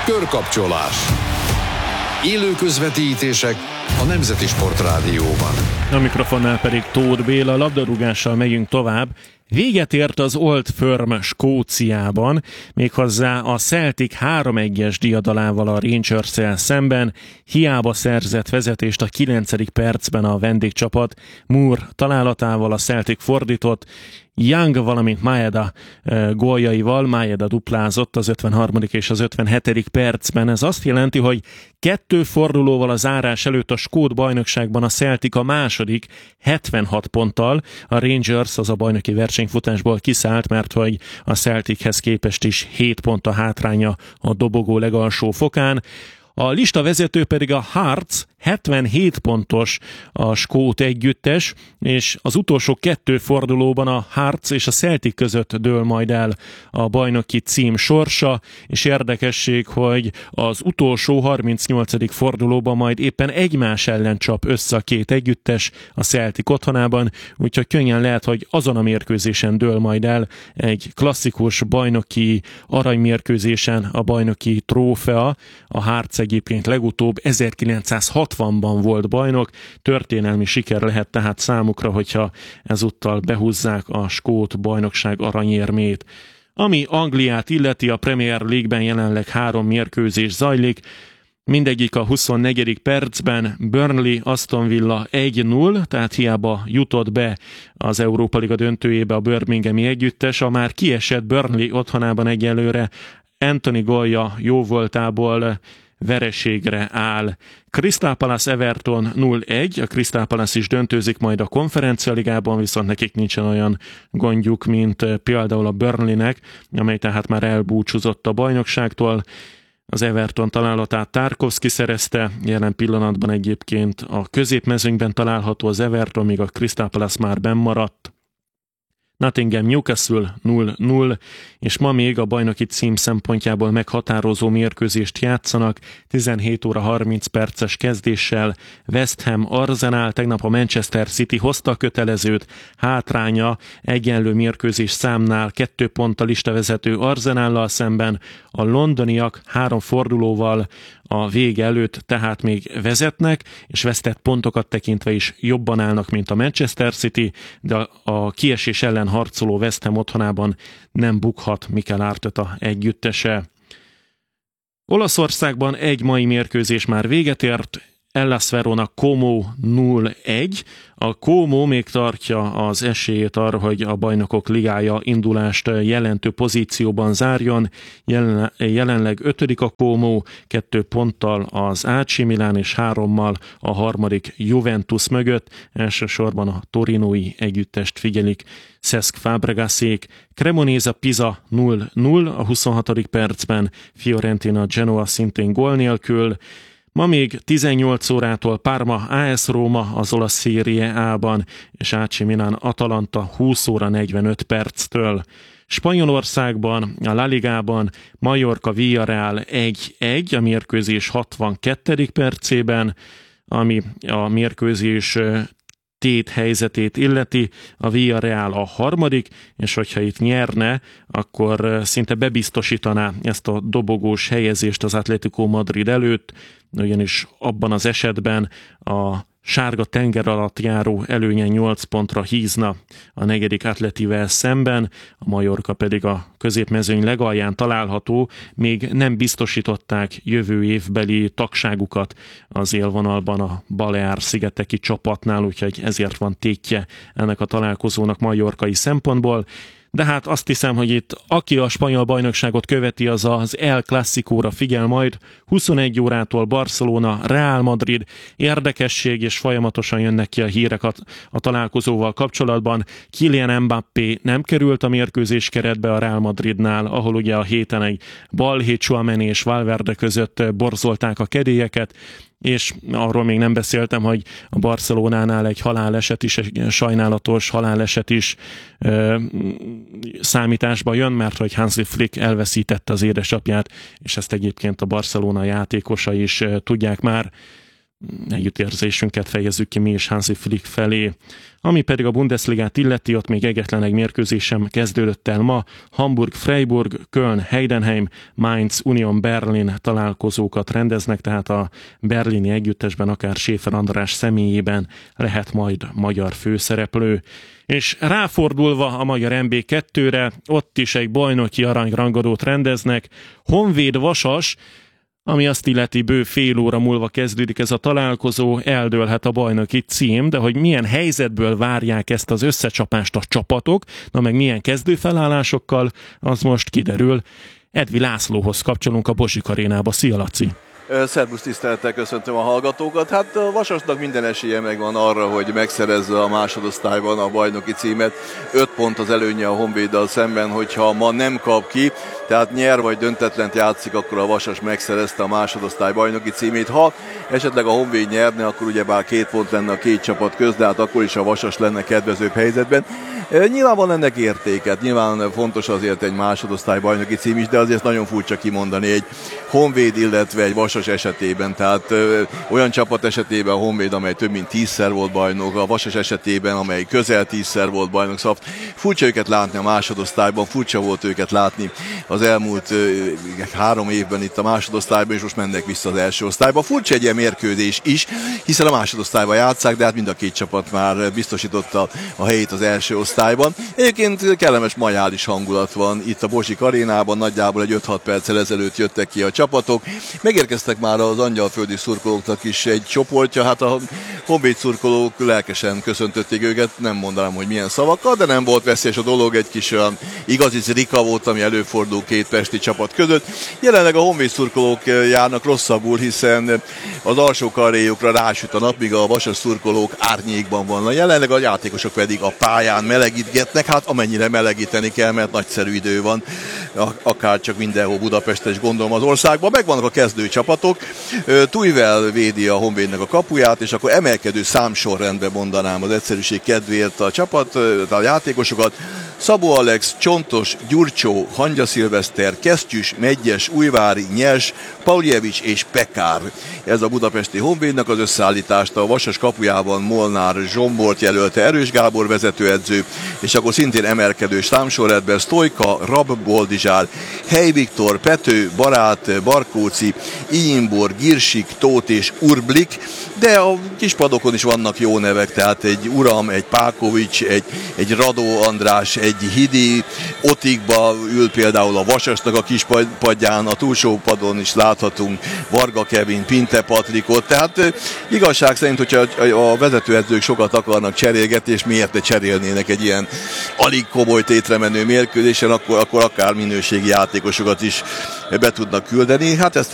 Körkapcsolás. Élő közvetítések a Nemzeti Sportrádióban. A mikrofonnál pedig Tóth Béla, labdarúgással megyünk tovább. Véget ért az Old Firm Skóciában, méghozzá a Celtic 3-1-es diadalával a Rangers-szel szemben. Hiába szerzett vezetést a 9. percben a vendégcsapat. Moore találatával a Celtic fordított, Young, valamint Maeda góljaival. Maeda duplázott az 53. és az 57. percben. Ez azt jelenti, hogy 2 fordulóval a zárás előtt a skót bajnokságban a Celtic a második 76 ponttal. A Rangers az a bajnoki versenyfutásból kiszállt, mert hogy a Celtichez képest is 7 pont a hátránya a dobogó legalsó fokán. A lista vezető pedig a Hearts, 77 pontos a skót együttes, és az utolsó 2 fordulóban a Hearts és a Celtic között dől majd el a bajnoki cím sorsa, és érdekesség, hogy az utolsó 38. fordulóban majd éppen egymás ellen csap össze a 2 együttes a Celtic otthonában, úgyhogy könnyen lehet, hogy azon a mérkőzésen dől majd el egy klasszikus bajnoki aranymérkőzésen a bajnoki trófea. A Hearts egyébként legutóbb 1960-ban volt bajnok, történelmi siker lehet tehát számukra, hogyha ezúttal behúzzák a skót bajnokság aranyérmét. Ami Angliát illeti, a Premier League-ben jelenleg 3 mérkőzés zajlik, mindegyik a 24. percben. Burnley Aston Villa 1-0, tehát hiába jutott be az Európa Liga döntőjébe a birminghami együttes, a már kiesett Burnley otthonában egyelőre Anthony gólja jóvoltából vereségre áll. Crystal Palace Everton 0-1, a Crystal Palace is döntőzik majd a konferencialigában, viszont nekik nincsen olyan gondjuk, mint például a Burnleynek, amely tehát már elbúcsúzott a bajnokságtól. Az Everton találatát Tarkowski szerezte, jelen pillanatban egyébként a középmezőnyben található az Everton, míg a Crystal Palace már bennmaradt. Nottingham Newcastle 0-0, és ma még a bajnoki cím szempontjából meghatározó mérkőzést játszanak, 17 óra 30 perces kezdéssel. West Ham Arsenal, tegnap a Manchester City hozta a kötelezőt, hátránya egyenlő mérkőzés számnál 2 ponttal listavezető Arsenallal szemben, a londoniak 3 fordulóval a vége előtt tehát még vezetnek, és vesztett pontokat tekintve is jobban állnak, mint a Manchester City, de a kiesés ellen harcoló West Ham otthonában nem bukhat Mikel Arteta együttese. Olaszországban egy mai mérkőzés már véget ért, Hellas Verona Como 0-1. A Como még tartja az esélyét arra, hogy a Bajnokok Ligája indulást jelentő pozícióban zárjon. Jelenleg 5. a Como, 2 ponttal az AC Milan és 3-mal a harmadik Juventus mögött. Elsősorban a torinói együttest figyelik Cesc Fabregasék. Cremonese Pisa 0-0 a 26. percben, Fiorentina Genoa szintén gól nélkül. Ma még 18 órától Parma AS Roma az olasz Serie A-ban, és AC Milan Atalanta 20 óra 45 perctől. Spanyolországban, a La Ligában Mallorca Villarreal 1-1, a mérkőzés 62. percében, ami a mérkőzés helyzetét illeti, a Villarreal a harmadik, és hogyha itt nyerne, akkor szinte bebiztosítaná ezt a dobogós helyezést az Atlético Madrid előtt, ugyanis abban az esetben a sárga tenger alatt járó előnye 8 pontra hízna a 4. Atletivel szemben, a Mallorca pedig a középmezőny legalján található, még nem biztosították jövő évbeli tagságukat az élvonalban a Baleár-szigeteki csapatnál, úgyhogy ezért van tétje ennek a találkozónak mallorcai szempontból. De hát azt hiszem, hogy itt aki a spanyol bajnokságot követi, az az El Clasicóra figyel majd. 21 órától Barcelona, Real Madrid, érdekesség, és folyamatosan jönnek ki a hírek a találkozóval kapcsolatban. Kylian Mbappé nem került a mérkőzés keretbe a Real Madridnál, ahol ugye a héten egy balhé Tchouaméni és Valverde között borzolták a kedélyeket, és arról még nem beszéltem, hogy a Barcelonánál egy haláleset is, egy sajnálatos haláleset is számításba jön, mert hogy Hansi Flick elveszítette az édesapját, és ezt egyébként a Barcelona játékosai is tudják már. együttérzésünket fejezzük ki mi is Hansi Flick felé. Ami pedig a Bundesligát illeti, ott még egyetlen egy mérkőzés sem kezdődött el ma. Hamburg-Freiburg, Köln-Heidenheim, Mainz-Union Berlin találkozókat rendeznek, tehát a berlini együttesben akár Schäfer András személyében lehet majd magyar főszereplő. És ráfordulva a magyar MB2-re, ott is egy bajnoki aranyrangadót rendeznek. Honvéd-Vasas, ami azt illeti, bő fél óra múlva kezdődik ez a találkozó, eldőlhet a bajnoki cím, de hogy milyen helyzetből várják ezt az összecsapást a csapatok, na meg milyen kezdőfelállásokkal, az most kiderül. Edvi Lászlóhoz kapcsolunk a Bozsik Arénába. Szia, Laci! Szerbusz, tisztelettel köszöntöm a hallgatókat. Hát a Vasasnak minden esélye megvan arra, hogy megszerezze a másodosztályban a bajnoki címet. 5 pont az előnye a Honvéddal szemben, hogyha ma nem kap ki, tehát nyer vagy döntetlent játszik, akkor a Vasas megszerezte a másodosztály bajnoki címét. Ha esetleg a Honvéd nyerne, akkor ugyebár 2 pont lenne a két csapat köz, de hát akkor is a Vasas lenne kedvezőbb helyzetben. Nyilván van ennek értéket, nyilván fontos azért egy másodosztály bajnoki cím is, de azért nagyon furcsa kimondani egy Honvéd, illetve egy Vasas esetében, tehát olyan csapat esetében a Honvéd, amely több mint 10-szer volt bajnok, a Vasas esetében, amely közel 10-szer volt bajnok, szóval furcsa őket látni a másodosztályban, furcsa volt őket látni az elmúlt 3 évben itt a másodosztályban, és most mennek vissza az első osztályba. Furcsa egy ilyen mérkőzés is, hiszen a másodosztályban játsszák, de hát mind a két csapat már biztosította a helyét az első osztályban. Egyébként kellemes majális hangulat van itt a Bozsik Arénában, nagyjából egy 5-6 perccel ezelőtt jöttek ki a csapatok. Megérkeztek már az angyalföldi szurkolóknak is egy csoportja, hát a Honvéd szurkolók lelkesen köszöntötték őket, nem mondanám, hogy milyen szavakkal, de nem volt veszélyes a dolog, egy kis olyan igazi zrika volt, ami előfordul két pesti csapat között. Jelenleg a Honvéd szurkolók járnak rosszabbul, hiszen az alsó karréjukra rásüt a nap, míg a Vasas szurkolók árnyékban vannak. Jelenleg a játékosok pedig a pályán melegítgetnek, hát amennyire melegíteni kell, mert nagyszerű idő van, akár csak mindenhol Budapesten is gondolom az országban. Megvannak a kezdő csapatok, Tujvel védi a Honvédnek a kapuját, és akkor emelkedő számsorrendben mondanám az egyszerűség kedvéért a csapat, a játékosokat. Szabó Alex, Csontos, Gyurcsó, Hangya Szilveszter, Kesztyűs, Megyes, Újvári, Nyers, Pauljevics és Pekár. Ez a budapesti Honvédnak az összeállítást. A Vasas kapujában Molnár Zsombort jelölte Erős Gábor vezetőedző, és akkor szintén emelkedő számsorrendben Sztojka, Rab Boldizsár, Hely Viktor, Pető, Barát, Barkóci, Ijimbor, Girsik, Tóth és Urblik, de a kispadokon is vannak jó nevek, tehát egy Uram, egy Pákovics, egy Radó András, egy Hidi, Otikba ül például a Vasasnak a kispadján, a túlsó padon is láthatunk Varga Kevin, Pinte Patrikot, tehát igazság szerint, hogyha a vezetőedzők sokat akarnak cserélgetni, és miért ne cserélnének egy ilyen alig komoly tétre menő mérkőzésen, akkor akár minőségi játékosokat is be tudnak küldeni. Hát ezt